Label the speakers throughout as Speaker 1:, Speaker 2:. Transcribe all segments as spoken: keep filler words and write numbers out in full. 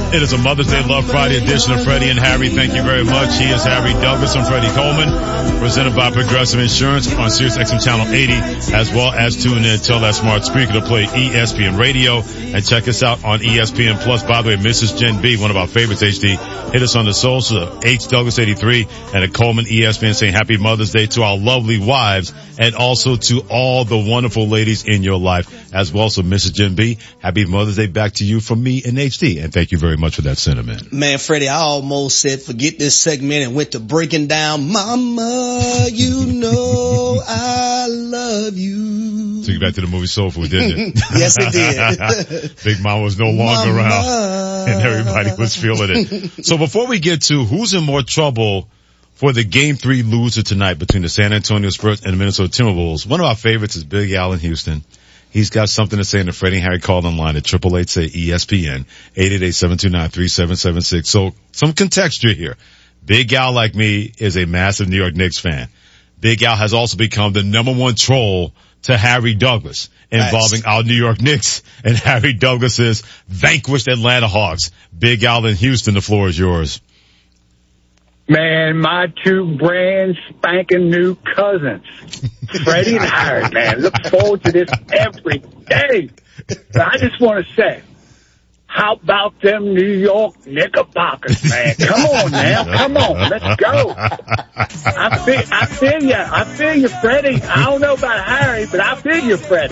Speaker 1: It is a Mother's Day Love Friday edition of Freddie and Harry. Thank you very much. He is Harry Douglas and Freddie Coleman, presented by Progressive Insurance on Sirius X M Channel eighty, as well as tune in, tell that smart speaker to play E S P N Radio, and check us out on E S P N Plus. By the way, Missus Jen B, one of our favorites, H D, hit us on the socials, H Douglas eighty-three, and at Coleman E S P N, saying Happy Mother's Day to our lovely wives, and also to all the wonderful ladies in your life as well. So Missus Jen B, Happy Mother's Day back to you from me and H D, and thank you very much for that sentiment.
Speaker 2: Man, Freddie, I almost said forget this segment and went to breaking down, Mama, you know I love you.
Speaker 1: Took you back to the movie Soul Food, didn't it?
Speaker 2: Yes, it did.
Speaker 1: Big Mama was no longer
Speaker 2: Mama.
Speaker 1: around, and everybody was feeling it. So before we get to who's in more trouble for the game three loser tonight between the San Antonio Spurs and the Minnesota Timberwolves, one of our favorites is Big Al in Houston. He's got something to say in the Freddie and Harry call online at eight eight eight, say E S P N, eight eight eight, seven two nine, three seven seven six. So some contexture here. Big Al, like me, is a massive New York Knicks fan. Big Al has also become the number one troll to Harry Douglas involving nice. Our New York Knicks and Harry Douglas's vanquished Atlanta Hawks. Big Al in Houston, the floor is yours.
Speaker 3: Man, my two brand spanking new cousins, Freddie and Harry, man, look forward to this every day. But I just want to say, how about them New York Knickerbockers, man? Come on now, come on, let's go. I feel, I feel you, I feel you, Freddie. I don't know about Harry, but I feel you, Freddie.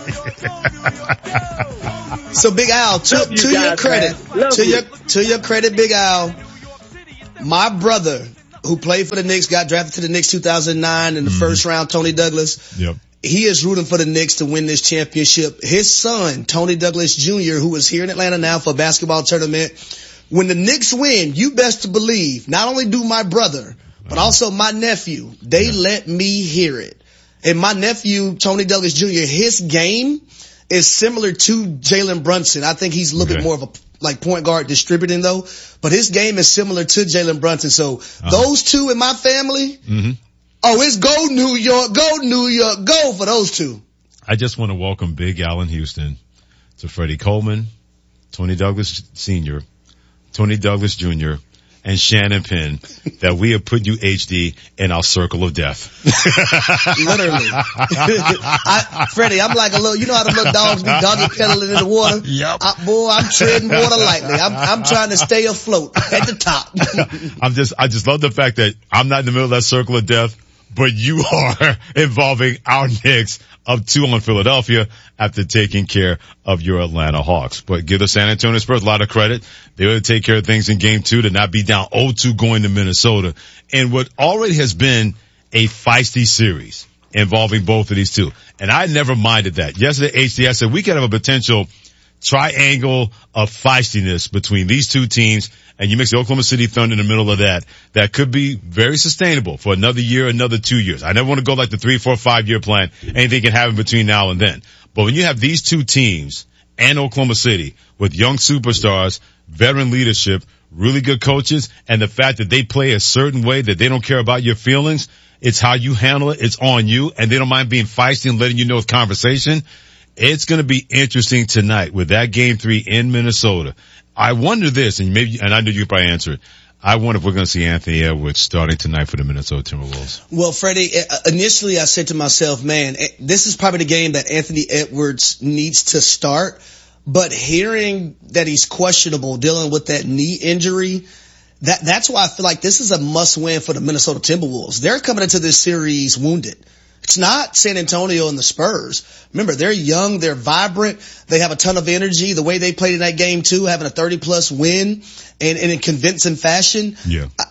Speaker 2: So Big Al, to,
Speaker 3: Love you
Speaker 2: to
Speaker 3: guys,
Speaker 2: your credit,
Speaker 3: man. Love
Speaker 2: to
Speaker 3: you.
Speaker 2: your to your credit, Big Al. My brother, who played for the Knicks, got drafted to the Knicks two thousand nine in the mm-hmm. first round, Tony Douglas.
Speaker 1: Yep. He
Speaker 2: is rooting for the Knicks to win this championship. His son, Tony Douglas Junior, who is here in Atlanta now for a basketball tournament, when the Knicks win, you best to believe, not only do my brother, but also my nephew, they yeah. let me hear it. And my nephew, Tony Douglas Junior, his game is similar to Jalen Brunson. I think he's a little okay. bit more of a like point guard distributing though, but his game is similar to Jalen Brunson. So uh-huh. those two in my family, mm-hmm. oh, it's go New York, go New York, go for those two.
Speaker 1: I just want to welcome Big Al in Houston to Freddie Coleman, Tony Douglas Senior, Tony Douglas Junior, and Shannon Penn, that we have put you, H D, in our circle of death.
Speaker 2: Literally. I, Freddie, I'm like a little, you know how the little dogs be doggy pedaling in the water?
Speaker 1: Yep.
Speaker 2: I, boy, I'm treading water lightly. I'm, I'm trying to stay afloat at the top.
Speaker 1: I'm just, I just love the fact that I'm not in the middle of that circle of death, but you are involving our Knicks up two on Philadelphia after taking care of your Atlanta Hawks. But give the San Antonio Spurs a lot of credit. They were able to take care of things in game two to not be down oh two going to Minnesota. And what already has been a feisty series involving both of these two. And I never minded that. Yesterday, H D, I said we could have a potential triangle of feistiness between these two teams, and you mix the Oklahoma City Thunder in the middle of that, that could be very sustainable for another year, another two years. I never want to go like the three, four, five year plan. Anything can happen between now and then. But when you have these two teams and Oklahoma City with young superstars, veteran leadership, really good coaches, and the fact that they play a certain way that they don't care about your feelings, it's how you handle it, it's on you, and they don't mind being feisty and letting you know with conversation. It's going to be interesting tonight with that game three in Minnesota. I wonder this, and maybe, and I know you could probably answer it. I wonder if we're going to see Anthony Edwards starting tonight for the Minnesota Timberwolves.
Speaker 2: Well, Freddie, initially I said to myself, man, this is probably the game that Anthony Edwards needs to start. But hearing that he's questionable, dealing with that knee injury, that, that's why I feel like this is a must win for the Minnesota Timberwolves. They're coming into this series wounded. It's not San Antonio and the Spurs. Remember, they're young, they're vibrant, they have a ton of energy. The way they played in that game too, having a thirty plus win and, and in convincing fashion.
Speaker 1: Yeah.
Speaker 2: I,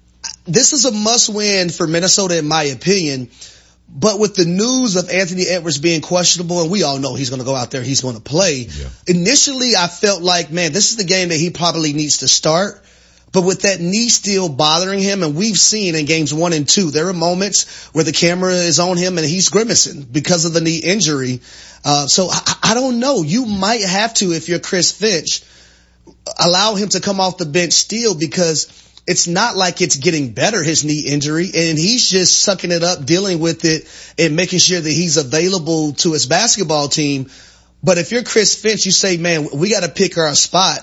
Speaker 2: this is a must win for Minnesota in my opinion. But with the news of Anthony Edwards being questionable, and we all know he's going to go out there, he's going to play.
Speaker 1: Yeah.
Speaker 2: Initially, I felt like, man, this is the game that he probably needs to start. But with that knee still bothering him, and we've seen in games one and two, there are moments where the camera is on him and he's grimacing because of the knee injury. Uh, so I, I don't know. You might have to, if you're Chris Finch, allow him to come off the bench still, because it's not like it's getting better, his knee injury, and he's just sucking it up, dealing with it, and making sure that he's available to his basketball team. But if you're Chris Finch, you say, man, we got to pick our spots.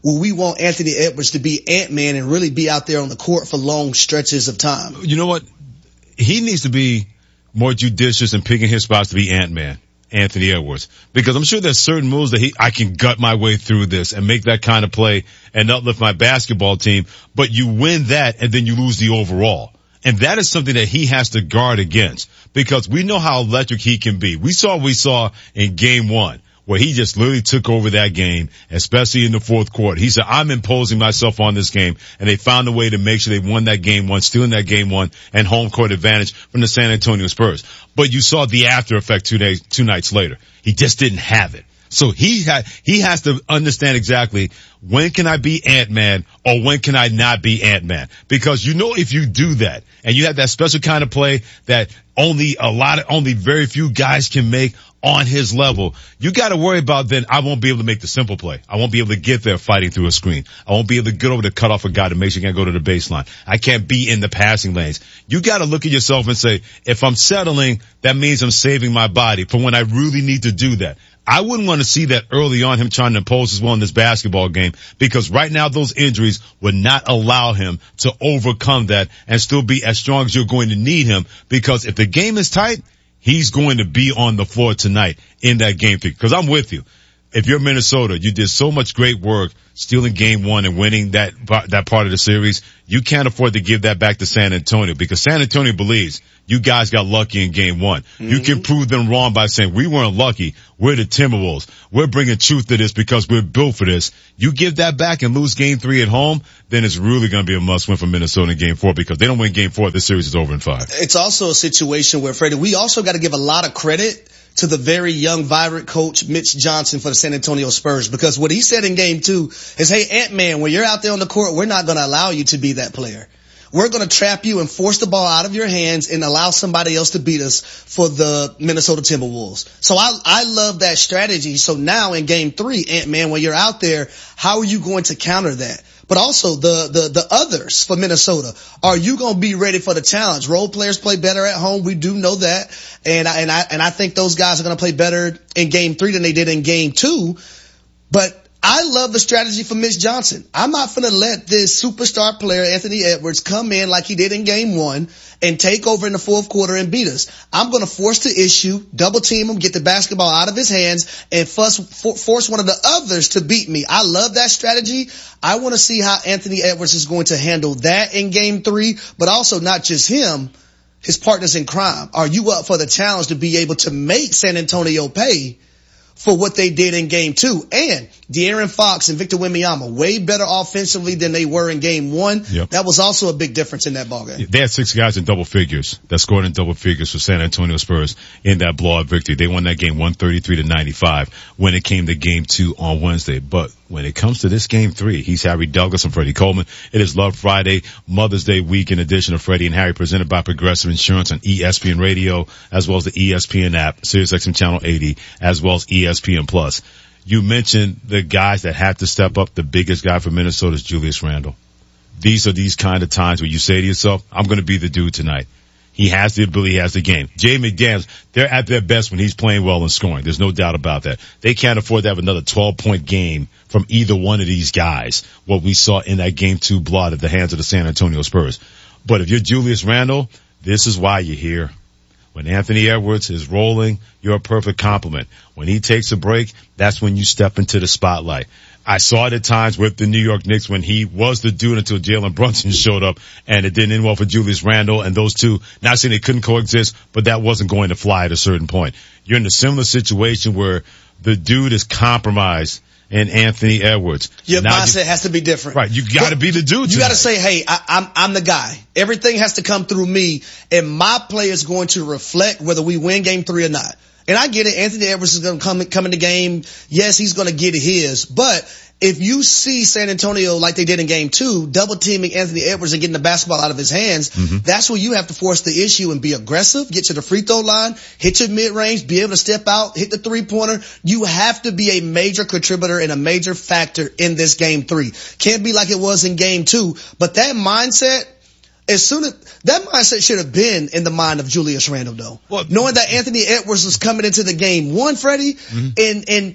Speaker 2: will we want Anthony Edwards to be Ant-Man and really be out there on the court for long stretches of time?
Speaker 1: You know what? He needs to be more judicious in picking his spots to be Ant-Man, Anthony Edwards, because I'm sure there's certain moves that he, I can gut my way through this and make that kind of play and uplift my basketball team, but you win that and then you lose the overall. And that is something that he has to guard against, because we know how electric he can be. We saw what we saw in game one, where he just literally took over that game, especially in the fourth quarter. He said, I'm imposing myself on this game, and they found a way to make sure they won that game one, stealing that game one, and home court advantage from the San Antonio Spurs. But you saw the after effect two days, two nights later. He just didn't have it. So he ha- he has to understand exactly when can I be Ant-Man or when can I not be Ant-Man? Because you know if you do that and you have that special kind of play that only a lot of, only very few guys can make on his level, you got to worry about then I won't be able to make the simple play. I won't be able to get there fighting through a screen. I won't be able to get over to cut off a guy to make sure he can't go to the baseline. I can't be in the passing lanes. You got to look at yourself and say, if I'm settling, that means I'm saving my body for when I really need to do that. I wouldn't want to see that early on, him trying to impose his will in this basketball game, because right now those injuries would not allow him to overcome that and still be as strong as you're going to need him, because if the game is tight, he's going to be on the floor tonight in that game three. Because I'm with you. If you're Minnesota, you did so much great work stealing game one and winning that that part of the series. You can't afford to give that back to San Antonio, because San Antonio believes you guys got lucky in game one. Mm-hmm. You can prove them wrong by saying we weren't lucky. We're the Timberwolves. We're bringing truth to this because we're built for this. You give that back and lose game three at home, then it's really going to be a must win for Minnesota in game four, because they don't win game four, this series is over in five.
Speaker 2: It's also a situation where, Freddie, we also got to give a lot of credit to the very young, vibrant coach, Mitch Johnson, for the San Antonio Spurs, because what he said in game two is, hey, Ant-Man, when you're out there on the court, we're not going to allow you to be that player. We're going to trap you and force the ball out of your hands and allow somebody else to beat us for the Minnesota Timberwolves. So I, I love that strategy. So now in game three, Ant-Man, when you're out there, how are you going to counter that? But also the, the, the others for Minnesota. Are you going to be ready for the challenge? Role players play better at home. We do know that. And I, and I, and I think those guys are going to play better in game three than they did in game two. But I love the strategy for Mitch Johnson. I'm not going to let this superstar player, Anthony Edwards, come in like he did in game one and take over in the fourth quarter and beat us. I'm going to force the issue, double team him, get the basketball out of his hands, and fuss, for, force one of the others to beat me. I love that strategy. I want to see how Anthony Edwards is going to handle that in game three, but also not just him, his partners in crime. Are you up for the challenge to be able to make San Antonio pay for what they did in game two? And De'Aaron Fox and Victor Wembanyama way better offensively than they were in game one.
Speaker 1: Yep.
Speaker 2: That was also a big difference in that ballgame.
Speaker 1: They had six guys in double figures that scored in double figures for San Antonio Spurs in that blowout victory. They won that game one thirty-three to ninety-five when it came to game two on Wednesday. But when it comes to this game three, he's Harry Douglas and Freddie Coleman. It is Love Friday, Mother's Day weekend edition of Freddie and Harry, presented by Progressive Insurance on E S P N Radio, as well as the E S P N app, SiriusXM Channel eighty, as well as E S P N Plus. You mentioned the guys that have to step up. The biggest guy for Minnesota is Julius Randle. These are these kind of times where you say to yourself, I'm going to be the dude tonight. He has the ability, he has the game. Jay McDaniels, they're at their best when he's playing well and scoring. There's no doubt about that. They can't afford to have another twelve-point game from either one of these guys, what we saw in that game two blowout at the hands of the San Antonio Spurs. But if you're Julius Randle, this is why you're here. When Anthony Edwards is rolling, you're a perfect complement. When he takes a break, that's when you step into the spotlight. I saw it at times with the New York Knicks when he was the dude until Jalen Brunson showed up, and it didn't end well for Julius Randle, and those two, not saying they couldn't coexist, but that wasn't going to fly at a certain point. You're in a similar situation where the dude is compromised and Anthony Edwards.
Speaker 2: Your now mindset you, has to be different.
Speaker 1: Right. You got to be the dude.
Speaker 2: You got to say, hey, I, I'm, I'm the guy. Everything has to come through me, and my play is going to reflect whether we win game three or not. And I get it. Anthony Edwards is going to come, come in the game. Yes, he's going to get his. But if you see San Antonio like they did in game two, double teaming Anthony Edwards and getting the basketball out of his hands, mm-hmm. that's where you have to force the issue and be aggressive, get to the free throw line, hit your mid range, be able to step out, hit the three pointer. You have to be a major contributor and a major factor in this game three. Can't be like it was in game two. But that mindset, as soon as that mindset should have been in the mind of Julius Randle, though, well, knowing that Anthony Edwards was coming into the game one, Freddie, mm-hmm. and and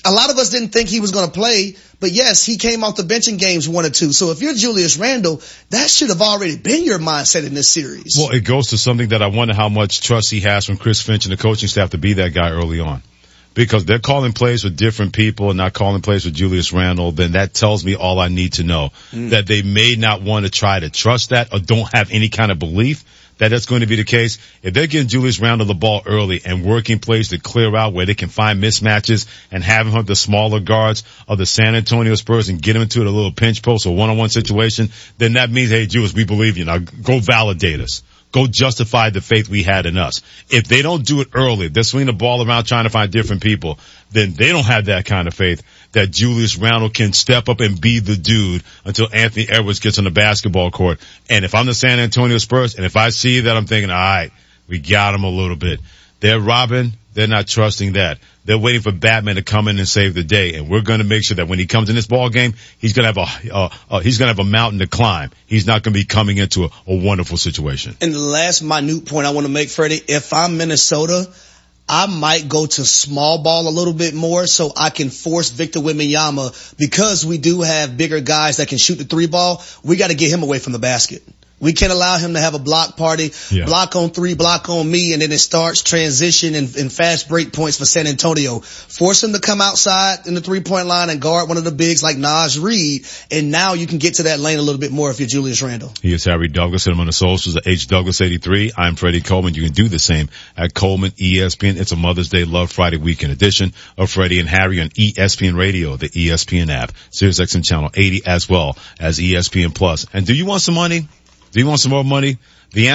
Speaker 2: a lot of us didn't think he was going to play, but yes, he came off the bench in games one or two. So if you're Julius Randle, that should have already been your mindset in this series.
Speaker 1: Well, it goes to something that I wonder how much trust he has from Chris Finch and the coaching staff to be that guy early on. Because they're calling plays with different people and not calling plays with Julius Randle, then that tells me all I need to know. Mm. That they may not want to try to trust that or don't have any kind of belief that that's going to be the case. If they're getting Julius Randle the ball early and working plays to clear out where they can find mismatches and have him hunt the smaller guards of the San Antonio Spurs and get him into a little pinch post or one-on-one situation, then that means, hey, Julius, we believe you. Now go validate us. Go justify the faith we had in us. If they don't do it early, they're swinging the ball around trying to find different people, then they don't have that kind of faith that Julius Randle can step up and be the dude until Anthony Edwards gets on the basketball court. And if I'm the San Antonio Spurs, and if I see that, I'm thinking, all right, we got him a little bit. They're robbing. They're not trusting that. They're waiting for Batman to come in and save the day, and we're going to make sure that when he comes in this ball game, he's going to have a uh, uh, he's going to have a mountain to climb. He's not going to be coming into a, a wonderful situation.
Speaker 2: And the last minute point I want to make, Freddie, if I'm Minnesota, I might go to small ball a little bit more so I can force Victor Wembanyama, because we do have bigger guys that can shoot the three ball. We got to get him away from the basket. We can't allow him to have a block party, yeah. block on three, block on me, and then it starts transition and, and fast break points for San Antonio. Force him to come outside in the three-point line and guard one of the bigs like Naj Reid, and now you can get to that lane a little bit more if you're Julius Randle.
Speaker 1: He is Harry Douglas. Hit him on the socials at H Douglas eighty-three. I'm Freddie Coleman. You can do the same at Coleman E S P N. It's a Mother's Day Love Friday weekend edition of Freddie and Harry on E S P N Radio, the E S P N app, SiriusXM Channel eighty, as well as E S P N Plus. And do you want some money? Do you want some more money? The